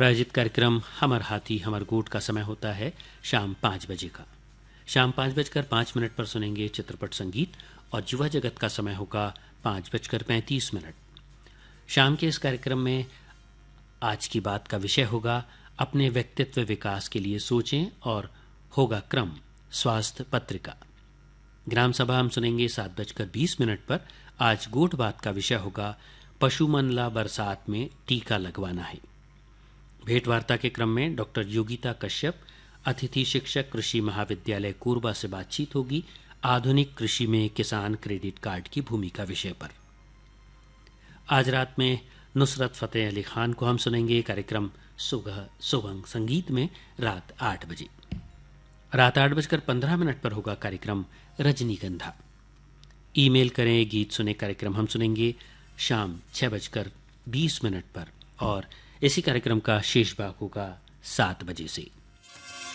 प्रायोजित कार्यक्रम हमर हाथी हमर गोट का समय होता है शाम 5 बजे का। शाम 5:05 पर सुनेंगे चित्रपट संगीत और युवा जगत का समय होगा 5:35। शाम के इस कार्यक्रम में आज की बात का विषय होगा अपने व्यक्तित्व विकास के लिए सोचें और होगा क्रम स्वास्थ्य पत्रिका। ग्राम सभा हम सुनेंगे 7:20 पर। आज गोट बात का विषय होगा पशु मन ला बरसात में टीका लगवाना है। भेंट वार्ता के क्रम में डॉक्टर योगिता कश्यप अतिथि शिक्षक कृषि महाविद्यालय कोरबा से बातचीत होगी आधुनिक कृषि में किसान क्रेडिट कार्ड की भूमिका विषय पर। आज रात में नुसरत फतेह अली खान को हम सुनेंगे कार्यक्रम सुगंध संगीत में रात 8 बजे। रात 8:15 पर होगा कार्यक्रम रजनीगंधा। ईमेल करें गीत सुने कार्यक्रम हम सुनेंगे शाम 6:20 पर और इसी कार्यक्रम का शेष भाग होगा 7 बजे से।